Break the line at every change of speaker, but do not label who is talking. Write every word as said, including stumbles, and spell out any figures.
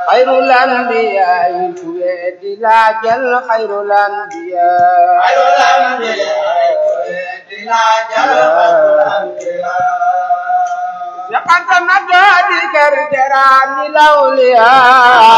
xayrul anbiyaa yi ku weddi laajal xayrul anbiyaa
xayrul anbiyaa yi ku weddi laajal xayrul anbiyaa
yaqanta na doodi kër jaraani lawliyaa